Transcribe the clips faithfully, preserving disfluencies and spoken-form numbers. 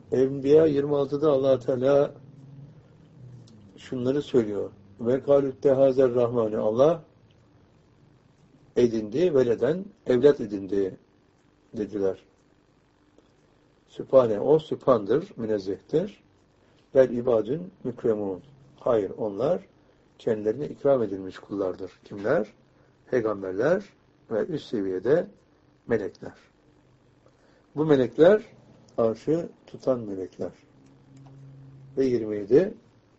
Enbiya yirmi altıda Allah Teala şunları söylüyor. Ve kalütte hazer rahmani, Allah edindi, veleden evlat edindi dediler. Sübhane, o süphandır, münezzehtir. Bel ibadün mükremun. Hayır, onlar kendilerine ikram edilmiş kullardır. Kimler? Peygamberler ve üst seviyede melekler. Bu melekler arşı tutan melekler. Ve yirmi yedi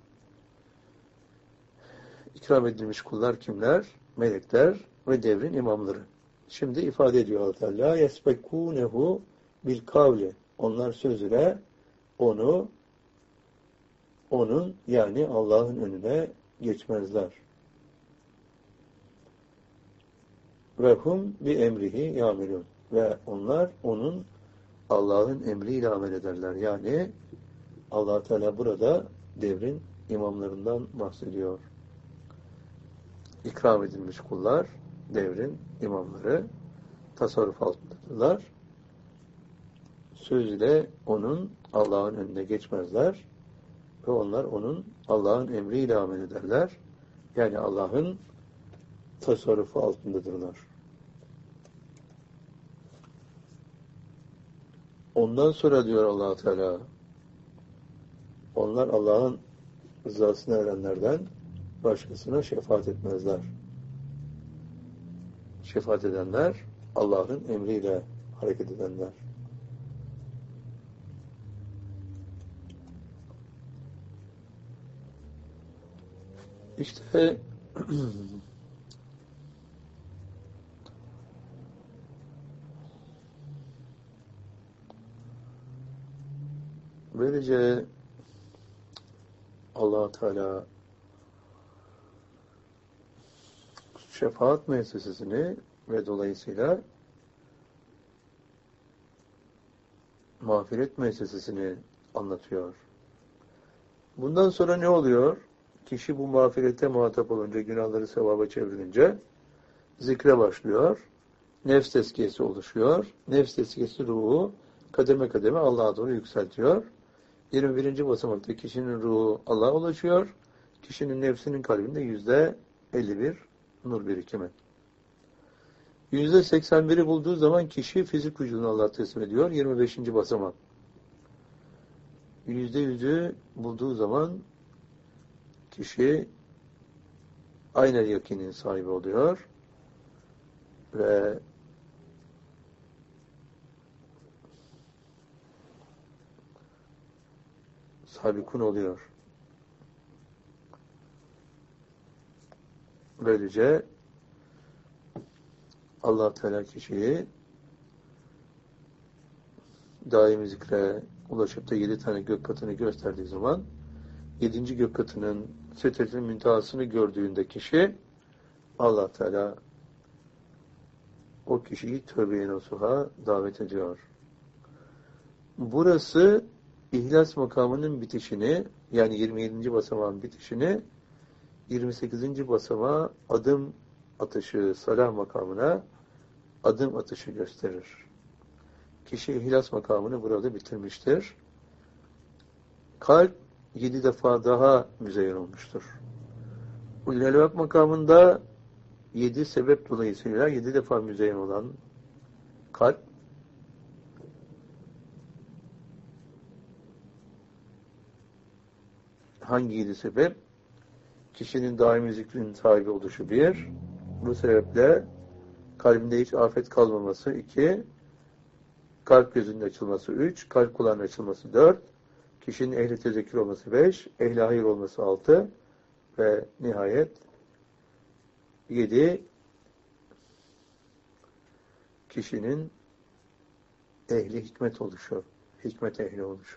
ikram edilmiş kullar kimler? Melekler ve devrin imamları. Şimdi ifade ediyor Allah Teala yesbekunehu bil kavli. Onlar söz ile onu onun yani Allah'ın önüne geçmezler. Ve hum bi emrihi yamilun. Ve onlar onun Allah'ın emriyle amel ederler. Yani Allah Teala burada devrin imamlarından bahsediyor. İkram edilmiş kullar, devrin imamları, tasarruf altındadırlar. Söz ile onun Allah'ın önüne geçmezler ve onlar onun Allah'ın emriyle amel ederler. Yani Allah'ın tasarrufu altındadırlar. Ondan sonra diyor Allah Teala, onlar Allah'ın rızasına erenlerden başkasına şefaat etmezler. Şefaat edenler Allah'ın emriyle hareket edenler. İşte böylece Allah Teala şefaat müessesesini ve dolayısıyla mağfiret müessesesini anlatıyor. Bundan sonra ne oluyor? Kişi bu mağfirete muhatap olunca, günahları sevaba çevrilince zikre başlıyor. Nefs tezkiyesi oluşuyor. Nefs tezkiyesi ruhu kademe kademe Allah'a doğru yükseltiyor. yirmi birinci basamakta kişinin ruhu Allah'a ulaşıyor. Kişinin nefsinin kalbinde yüzde elli bir nur birikimi. yüzde seksen biri bulduğu zaman kişi fizik vücudunu Allah'a teslim ediyor. yirmi beşinci basamak. yüzde yüzü bulduğu zaman kişi aynel yakinin sahibi oluyor ve sabikun oluyor. Böylece Allah Teala kişiyi daimi zikre ulaşıp da yedi tane gök katını gösterdiği zaman yedinci gök katının Sidretil Müntehasını gördüğünde kişi Allah Teala o kişiyi tövbe-i nasuha davet ediyor. Burası İhlas makamının bitişini, yani yirmi yedinci basamağın bitişini, yirmi sekizinci basamağa adım atışı, salah makamına adım atışı gösterir. Kişi İhlas makamını burada bitirmiştir. Kalp yedi defa daha müzeyyen olmuştur. Ulul-Elvak makamında yedi sebep dolayısıyla yedi defa müzeyyen olan kalp, hangi yedi sebep? Kişinin daimi zikrin sahibi oluşu bir, bu sebeple kalbinde hiç afet kalmaması iki, kalp gözünün açılması üç, kalp kulağının açılması dört, kişinin ehli tezekkür olması beş, ehli hayır olması altı ve nihayet yedi, kişinin ehli hikmet oluşu, hikmet ehli oluşu.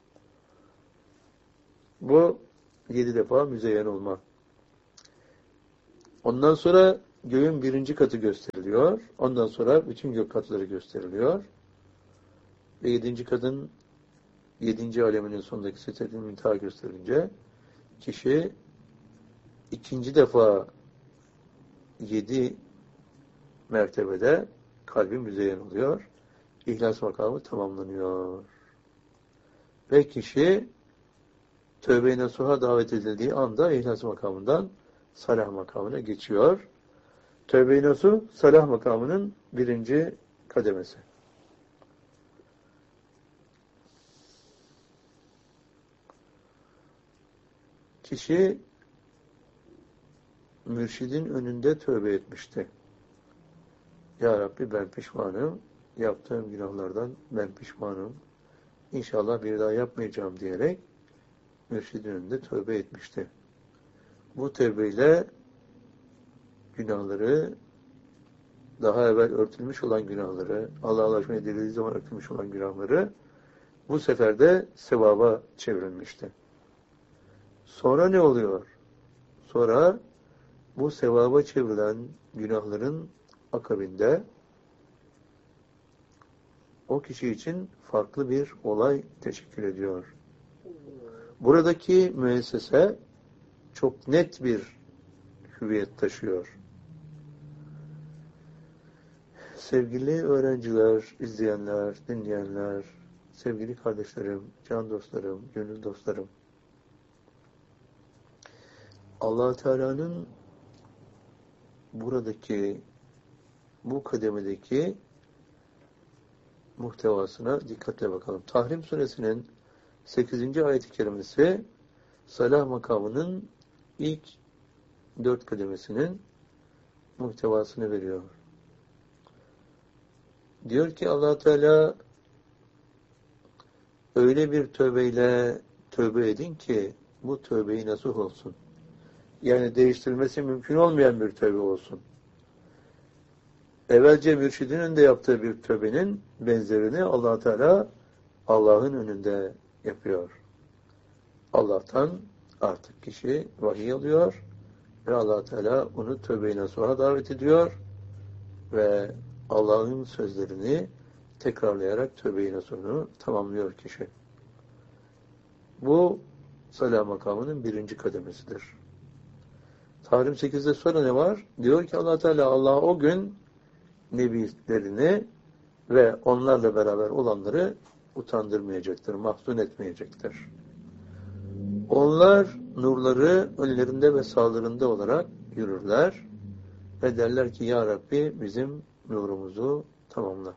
Bu yedi defa müzeyyen olma. Ondan sonra göğün birinci katı gösteriliyor. Ondan sonra bütün gök katları gösteriliyor. Ve yedinci katın yedinci aleminin sonundaki Sidretil Münteha gösterilince kişi ikinci defa yedi mertebede kalbi müzeyyen oluyor. İhlas makamı tamamlanıyor. Ve kişi tövbe-i nasuha davet edildiği anda ihlas makamından salah makamına geçiyor. Tövbe-i nasuh, salah makamının birinci kademesi. Kişi mürşidin önünde tövbe etmişti. Ya Rabbi ben pişmanım, yaptığım günahlardan ben pişmanım. İnşallah bir daha yapmayacağım diyerek mürşidin önünde tövbe etmişti. Bu tövbeyle günahları, daha evvel örtülmüş olan günahları, Allah'a ulaşmaya dirildiği zaman örtülmüş olan günahları bu sefer de sevaba çevrilmişti. Sonra ne oluyor? Sonra bu sevaba çevrilen günahların akabinde o kişi için farklı bir olay teşekkür ediyor. Buradaki müessese çok net bir hüviyet taşıyor. Sevgili öğrenciler, izleyenler, dinleyenler, sevgili kardeşlerim, can dostlarım, gönül dostlarım, Allah Teala'nın buradaki, bu kademedeki muhtevasına dikkatle bakalım. Tahrim suresinin sekizinci ayet-i kerimesi salah makamının ilk dört kademesinin muhtevasını veriyor. Diyor ki Allah Teala öyle bir tövbeyle tövbe edin ki bu tövbeyi nasuh olsun. Yani değiştirilmesi mümkün olmayan bir tövbe olsun. Evvelce mürşidin önünde yaptığı bir tövbenin benzerini Allah Teala Allah'ın önünde yapıyor. Allah'tan artık kişi vahiy alıyor ve Allah Teala onu tövbe-i nasuha davet ediyor ve Allah'ın sözlerini tekrarlayarak tövbe-i nasuhunu tamamlıyor kişi. Bu salah makamının birinci kademesidir. Tahrim sekizde sonra ne var? Diyor ki Allah Teala Allah o gün nebilerini ve onlarla beraber olanları utandırmayacaktır, mahzun etmeyecektir. Onlar nurları önlerinde ve sağlarında olarak yürürler ve derler ki Ya Rabbi bizim nurumuzu tamamla.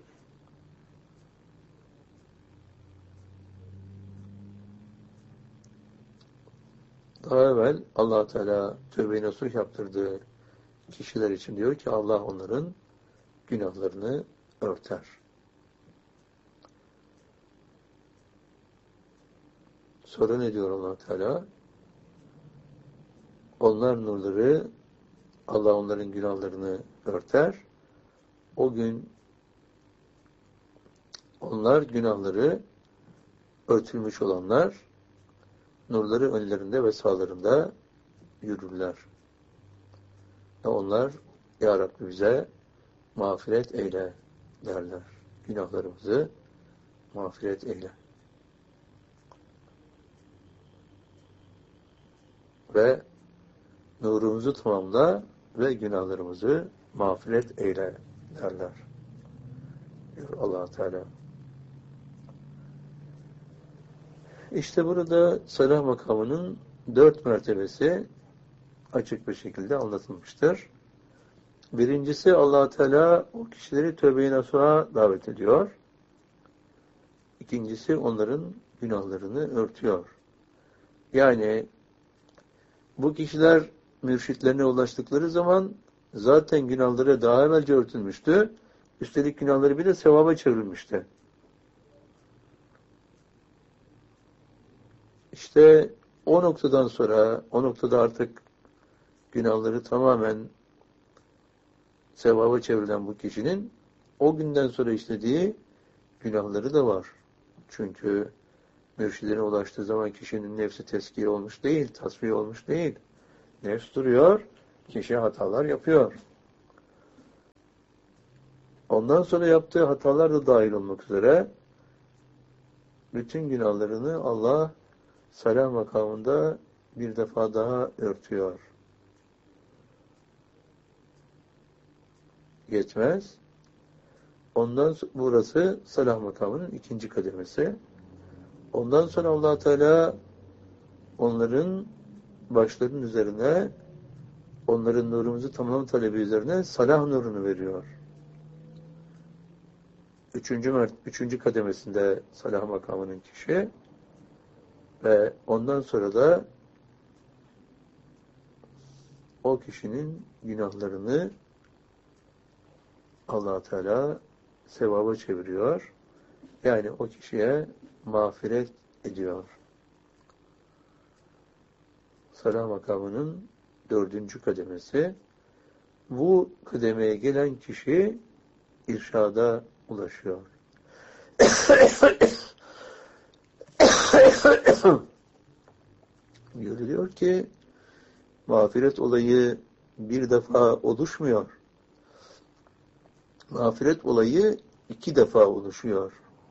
Daha evvel Allah Teala tövbe-i nasuh yaptırdığı kişiler için diyor ki Allah onların günahlarını örter. Sonra ne diyor Allah Teala? Onlar nurları, Allah onların günahlarını örter. O gün onlar günahları örtülmüş olanlar nurları önlerinde ve sağlarında yürürler. Ve onlar Ya Rabbi bize mağfiret eyle derler. Günahlarımızı mağfiret eyle. Ve nurumuzu tamamla ve günahlarımızı mağfiret eyle derler. Diyor Allah Teala. İşte burada salah makamının dört mertebesi açık bir şekilde anlatılmıştır. Birincisi Allah Teala o kişileri tövbe-i nasuha davet ediyor. İkincisi onların günahlarını örtüyor. Yani bu kişiler mürşitlerine ulaştıkları zaman zaten günahları daha evvelce örtülmüştü. Üstelik günahları bir de sevaba çevrilmişti. İşte o noktadan sonra, o noktada artık günahları tamamen sevaba çevrilen bu kişinin o günden sonra işlediği günahları da var. Çünkü mürşidine ulaştığı zaman kişinin nefsi teskiye olmuş değil, tasfiye olmuş değil. Nefs duruyor, kişi hatalar yapıyor. Ondan sonra yaptığı hatalar da dahil olmak üzere bütün günahlarını Allah salah makamında bir defa daha örtüyor. Yetmez. Ondan sonra burası salah makamının ikinci kademesi. Ondan sonra Allah Teala onların başlarının üzerine, onların nurumuzu tamam talebi üzerine salah nurunu veriyor. Üçüncü, mert üçüncü kademesinde salah makamının kişi ve ondan sonra da o kişinin günahlarını Allah Teala sevaba çeviriyor. Yani o kişiye mağfiret ediyor. Salah makamının dördüncü kademesi. Bu kademeye gelen kişi irşada ulaşıyor. Görülüyor ki mağfiret olayı bir defa oluşmuyor. Mağfiret olayı iki defa oluşuyor.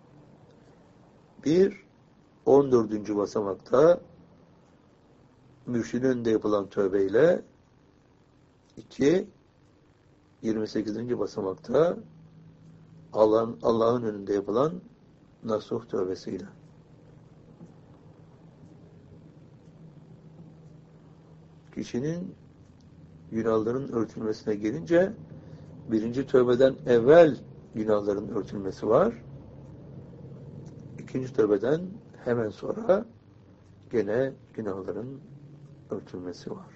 Bir, on dördüncü basamakta mürşidin önünde yapılan tövbeyle, iki, yirmi sekizinci basamakta Allah'ın Allah'ın önünde yapılan nasuh tövbesiyle. Kişinin günahların örtülmesine gelince birinci tövbeden evvel günahların örtülmesi var. İkinci tövbeden hemen sonra gene günahların örtülmesi var.